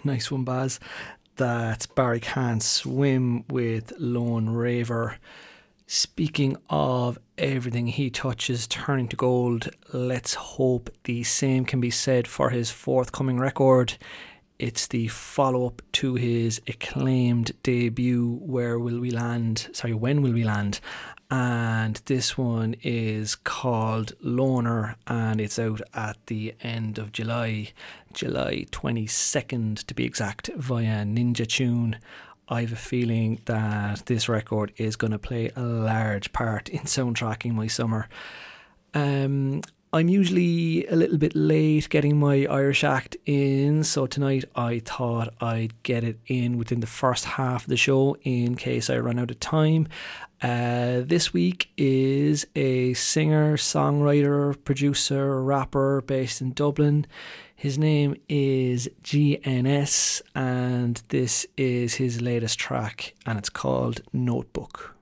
Nice one, Baz. That's Barry Can't Swim with Lone Raver. Speaking of everything he touches turning to gold, let's hope the same can be said for his forthcoming record. It's the follow-up to his acclaimed debut, When Will We Land? And this one is called Loner, and it's out at the end of July 22nd to be exact, via Ninja Tune. I have a feeling that this record is going to play a large part in soundtracking my summer. I'm usually a little bit late getting my Irish act in, so tonight I thought I'd get it in within the first half of the show in case I run out of time. This week is a singer, songwriter, producer, rapper based in Dublin. His name is GNS, and this is his latest track, and it's called Notebook.